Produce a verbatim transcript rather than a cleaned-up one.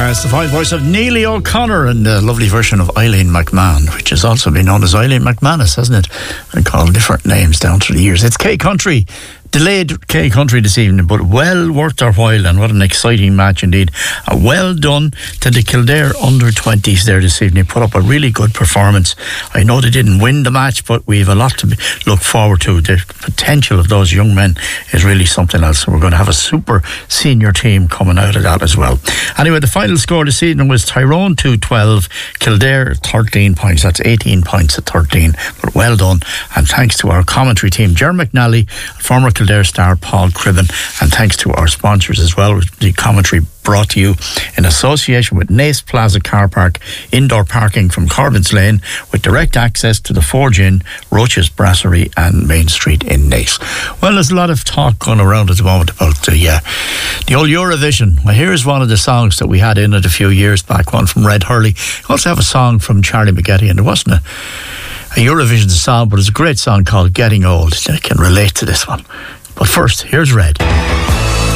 Uh, it's the fine voice of Neely O'Connor and the lovely version of Eileen McMahon, which has also been known as Eileen McManus, hasn't it? And called different names down through the years. It's K Country. Delayed K Country this evening, but well worth their while, and what an exciting match indeed. Uh, well done to the Kildare under twenties there this evening. Put up a really good performance. I know they didn't win the match, but we have a lot to be, look forward to. The potential of those young men is really something else. So we're going to have a super senior team coming out of that as well. Anyway, the final score this evening was Tyrone two twelve, Kildare thirteen points. That's eighteen points at thirteen. But well done, and thanks to our commentary team, Ger McNally, former Kildare star Paul Cribben, and thanks to our sponsors as well. The commentary brought to you in association with Nace Plaza Car Park, indoor parking from Corbin's Lane with direct access to the Forge Inn, Roach's Brasserie and Main Street in Nace. Well, there's a lot of talk going around at the moment about the, uh, the old Eurovision. Well, here's one of the songs that we had in it a few years back, one from Red Hurley. We also have a song from Charlie McGetty, and there wasn't a, a Eurovision song, but it's a great song called Getting Old. I can relate to this one. But first, here's Red.